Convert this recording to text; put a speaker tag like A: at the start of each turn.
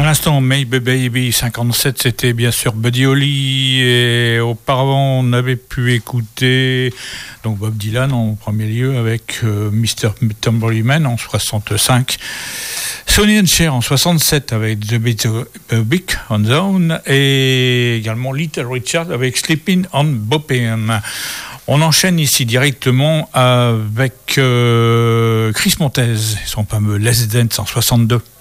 A: l'instant, Maybe Baby 57, c'était bien sûr Buddy Holly, et auparavant on avait pu écouter donc Bob Dylan en premier lieu avec Mr. Tambourine Man en 65, Sonny and Cher en 67 avec The Big on Zone, et également Little Richard avec Sleeping on Boppin'. On enchaîne ici directement avec Chris Montez, son fameux Let's Dance en 62.